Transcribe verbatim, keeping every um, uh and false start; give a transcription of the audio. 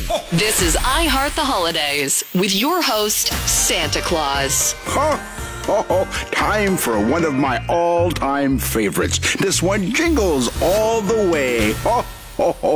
This is I Heart the Holidays with your host, Santa Claus. Oh, oh, time for one of my all-time favorites. This one jingles all the way. Oh, oh, oh,